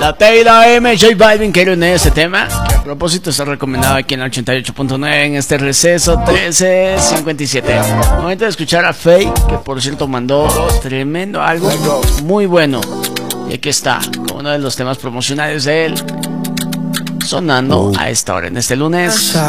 La Taylor M, J Balvin, quiero unir este tema, que a propósito está recomendado aquí en el 88.9 en este receso 13:57. Momento de escuchar a Faye, que por cierto mandó tremendo algo muy bueno. Y aquí está, con uno de los temas promocionales de él, sonando a esta hora en este lunes.